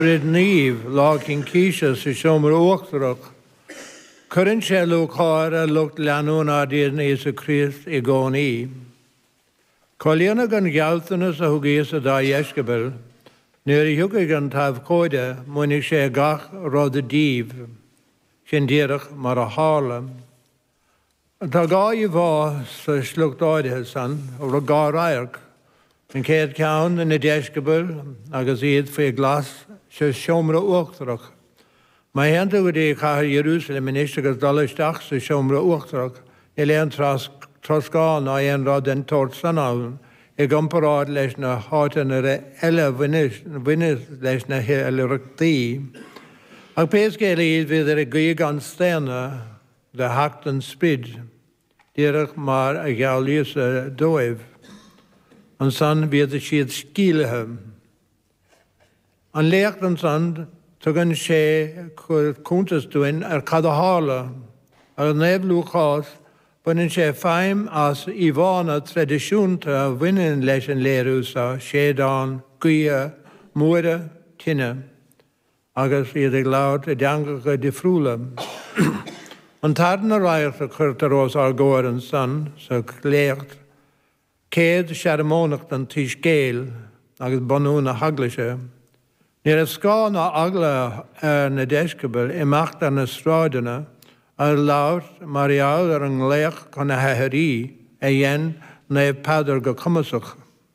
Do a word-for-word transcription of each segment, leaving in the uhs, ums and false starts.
Bryd Neve, lag in Keisha, sy siomr Oachtarach. Current sé lúg háir a lucht leanún á díon Iesu Christ i gcónaí. Colíonna gan gealtanas a thugéas a dá Iescabil, nuair i thugaigh an taobh cóide, muinnig sé gach rud a díomh, sin díreach mar a hála. Tá gá i bhá sa slugtáidethe san, ó gá rairc, an céad ceann in na Iescabil agus iad faoi glas sé siomra Uachtarach. Mae hynta wedi cael Jerusalem yn eistedd gyda dalisteach sy'n siomra Uachtarach, i leon trosgan a ein rod yn tord sanawn, i gymparad leis na hátan yr ele wynis leis na ele rygdi. Ac pes gael iad fydd yr gwy gan stena, dy hact yn spyd, dirach mar a gaelius y dwyf, ond san fydd y sydd sgilhym. An leach yn san, tugan sé cúntas duin ar cadahála ar neb lúchás bunin sé feim as i bhána tradiisiúnta a bhuineann leis an léirúsa sédán, guia, muire, tine, agus iad ag laut a deangacha difriúla. An tarna rairta chuirtarós ar góir an san sa léirt, céad searamónacht an tís géil agus banún a haglaise. Níor a scáin á agla ar na Iescabil imeacht ar na stráidena ar labhart marial ar an ngléach chun na heithrí a dhéan na padar go cumasach.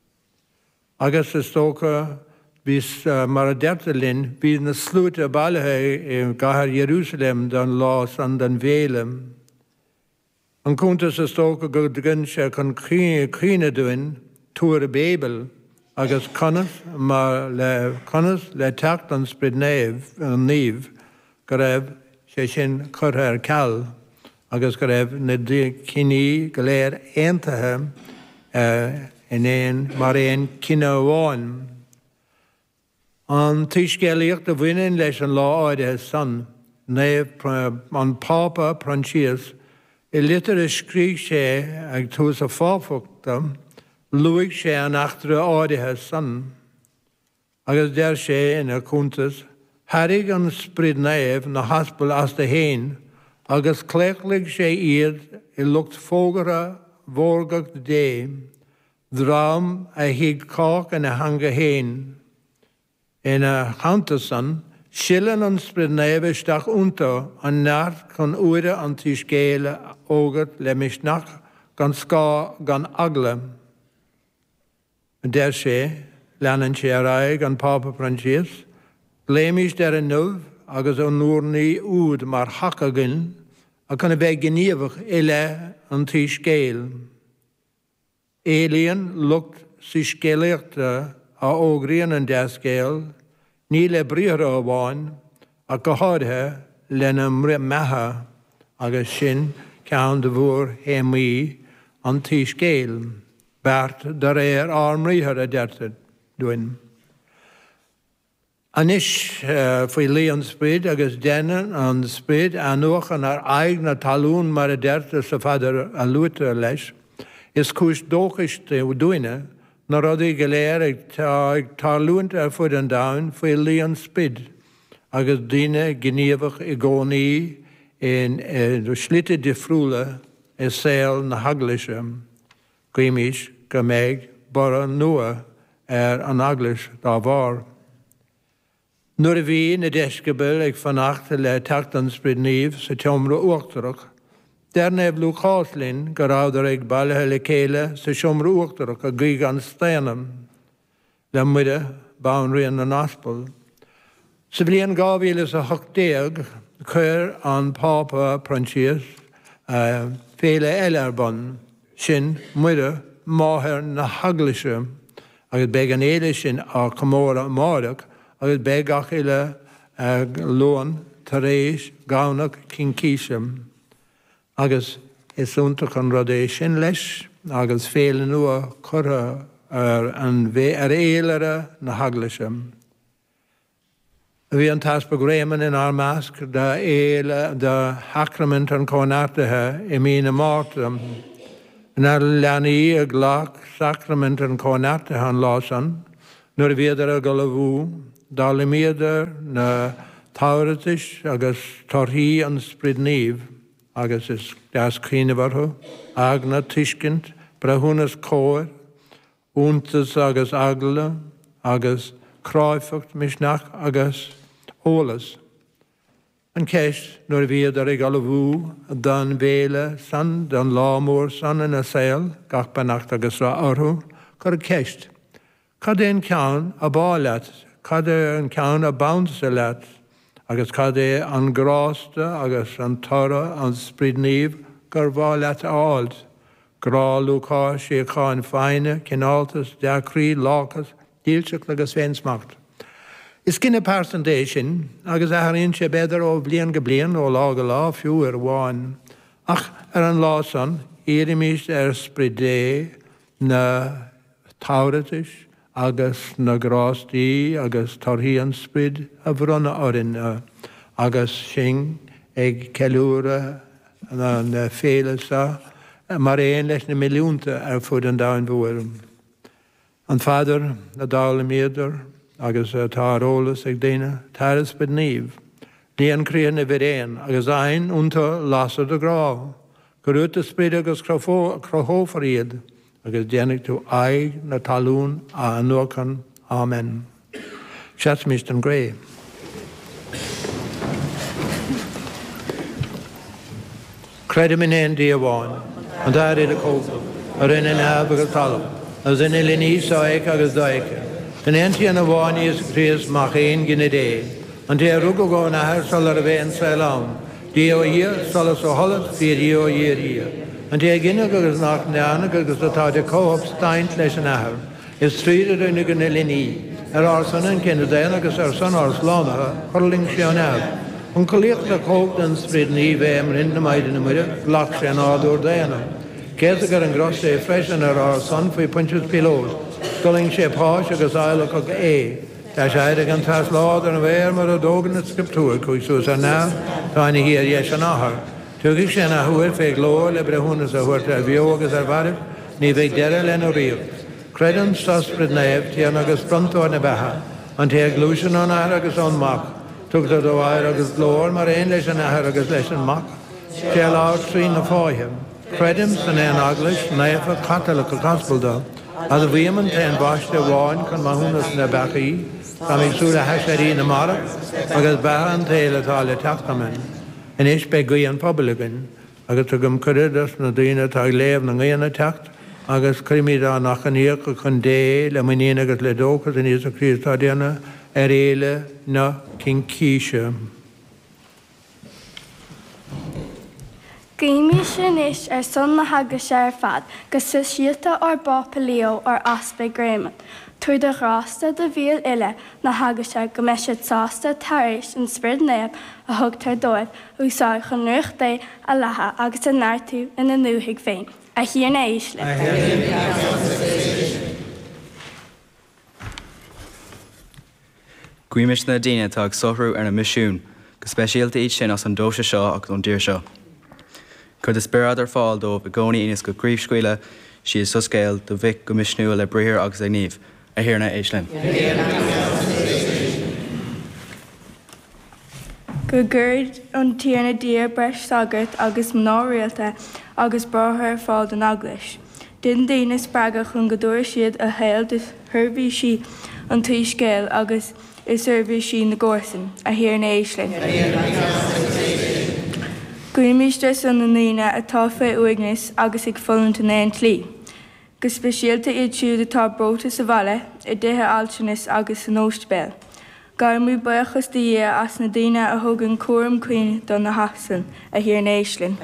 Agus is tóca bhís mar a deirta linn bhí na slúte bailithe i gcathair Jerusalem don lás an den bhélam. An cúntas is tóca go dgan sé chun críne duin túair a Bébal agus conas mar le conas le teacht an sprid néamh an níomh go raibh sé sin curtha ar ceall agus go raibh na cinní go léir aontaithe in éon mar éon cinne amháin. An tuiscéalaíocht a bhuineann leis an lá áirithe san, néamh an pápa Prantíos i litir a scríigh sé ag tús a fáfachta luigh sé an achtra áirithe san, agus deir sé ina cúntas, thairg an sprid néamh na haspal as de héin, agus cléachligh sé iad i lucht fógara mhórgach dé, drám a hiag cách in a hanga héin. Ina chanta san, sillan an sprid néamh isteach únta an neart chun uire an tuiscéile ógat le misneach gan scá gan agla. Der sé, leanan sé araig an Pápa Prantíos, léimiis der an nuh agus an núrnaí úd mar hacagin a chuna bheith gníomhach ile an tí scéil. Éilíonn lucht sí scéalaíochta a ógríonn an de scéil, ní le bríomhra amháin a go háirithe lena metha agus sin ceann de bhúr héamaí an tí scéil. Bert dar éir armríthar a deirta duin. Anis faoi lí an sprid agus dénn an sprid anúchan ar aig na talún mar a deirta sa fadar a luúta leis, is cúis dóchaiste duine na rudaí go léir ag talúnta ar fud an dain faoi lí an sprid agus duine gníomhach i gcónaí in slite difriúla i saoil na haglaise. Cuimís go méid bara nua ar an aglas dá bhar. Nuair a bhí na Iescabil ag fanacht le teacht an sprid níomh sa teomra Uachtarach, der neb lúchás linn go ráidir ag bailithe le céile sa siomra Uachtarach a gcuig an stéanam le muide bánraíonn an aspal. Sa bhliain dhá mhíle a hochtéag chuir an Pápa Prantíos féile eile ar bun sin muide máthir na haglaise agus beag an éile sin á comóra márach agus beag ach ile lóan tar éis gánach cin císam agus is úntach an rud é sin leis agus féile nua curtha ar an bhé ar éilere na haglaise. Bhí an taspa gréman in armásc de éile de hacrament an cónartathe i mína márta. Nar leanaí a glach sacrament an cónartathe an lásan, nuair a bhéidir a go le bhú dálamíadar na táiritis agus torthaí an sprid níomh, agus is deas cínebarthu, agna tuiscint, brethúnas cóir, úntas agus agla, agus cráifacht misneach agus ólas. An ceist nuair bhíad ar ag alabhú don bhéle san, don lámór san in a saoil, gach benacht agus ra orthú, chur ceist. Cad é an ceann a báileat, cad é an ceann a bounce leat, agus cad é an grásta agus an tora an sprid níomh gur bháileat áild. Grá lúcá sé cháin féine, cináltas, deachrí, láchas, díalseach agus féinsmacht. Is cinna percentage sin, agus athraíonn sé beidir ó blian go blian ó lá go lá fiú ar bháin. Ach ar an lá san, éirimís ar spridé na táiritis, agus na grástaí, agus torthaí an sprid a bhronna orrin, agus sin ag ceiliúra na félasa, mar éon leis na milliúnta ar fud an dáin bhuairm. An fadar na dálamíadar, agus tá rólas ag déine, tar is sprid níomh. Ní an crían na bhréin, agus ein únta lasad a grá. Gurút a sprid agus crothófaríad, agus déananig tú aig na talún a anúchan. Amen. Seats mist an gré. Credim in hen di a bháin, an dar iad a cópa, ar in an ab agus talm, as in ilin ísáic agus daice. Den enti an a bháin is crías mach éon gine dé, an dé rúg go gáin ahar sal ar a bhéin sailám, dí ó hir sal as ó holad fi dí ó hir hir. An dé gine agus nach neanna agus atá de cóhab steint leis an ahar, is tríad ar unig an ilin í, ar ar san an cinna déan agus ar san ar slána, chorling sé an ab. An colíocht a cóg den sprid níomh éim rinn na maidin na muide, glach sé an ádúr déana. Céad gur an gros sé freisin ar ar san faoi punches pilós, scoling sé páis agus áilech ag é. Tá sé éidir an tas lád ar an bhéir mar a dógan na scriptúr chuig sús ar ná, táinna hir dhéis an áthar. Tuigh sé na thuair fé glóir le brethúnas a thuairt ar bheo agus ar bharibh, ní bheith deire le nó riamh. Credan sa sprid naibh tían agus brontóir na betha, an té glúisin an air agus an mach. Tugtar do air agus glóir mar éon leis an ahar agus leis an mach. Té láir trí na fáithe. Credim san éon aglis naibh a catalacha caspalda, a do bhíaman té an bhaiste bháin chun maithúnas na bechaí, tá ag súla heisearí na mara, agus betha an téile tá le teachtamin. In is be gaí an poblbligan, agus tu gom cuiredas na daine tá léamh na ngaana techt, agus crimíad nach an íoch go chun dé le muíon agus le dóchas in Iesú Christá déana ar éile na cincíise. Gaimi sin is ar son na hagas ar fad, gus sa síalta ar bapa leo ar aspa gréman. Tuair de rásta de bhíal ile na hagas ar go meisiad sásta taréis an sprid néab a thugtar dóibh úsáid chun nuach dé a letha agus an náirtú ina nuhaigh féin. A híar na éisle. Guimiis na daine tá ag sohrú ar na misiún, go speisialta iad sin as an dóise seo agus an dír seo. Chur de spirád ar fáil dóibh a gcónaí inas go gríomhscuile si is suscéil do bhic go misnú le bríthir agus ag níomh. A híar na éislinn. Go gcuid an tíarna dír breis sagart agus mnáréalta agus brathir fáil den aglis. Din daine sppraga chun go dúir siad a héil de thurbhí si an tuí scéil agus is surbhí si na gcósan. A híar na éislinn. Guimiiste san na naoine atá fé uignis agus ag folann na an tlí. Go speisialta iad siúd atá bróta sa bhaile i dtithe altanas agus san óstbéil. Gar mú buchas de dhé as na daine a thugann cuaram cuoine don na hasan a híar na éislinn.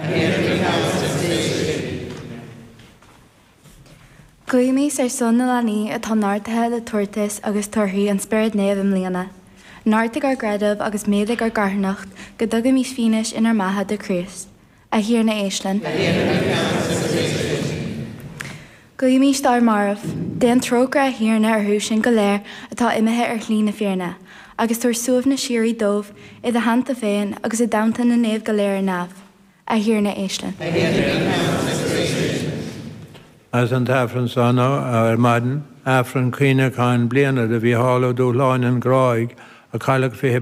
Guimís ar son na leanaí atá náirtithe le tuairteas agus torthaí an spirid néamh im líana. Náirrtaigh ar gradamh agus méadaigh ar garthnacht go dtugadh mís finis inar maithe de Christ. A híar na éislinn. Guimís dar marmh, déan trógra a híarna ar thuúsin go léir atá imethe ar chlí na fearna, agus tuair suamh na siúí dómh i d hananta féin agus i damta na néamh go léir námh. A híar na éislinn. As an tafran sana ar maidin, afran cuine cáin bliana a bhí hála dú láin an gráig a chaileh fi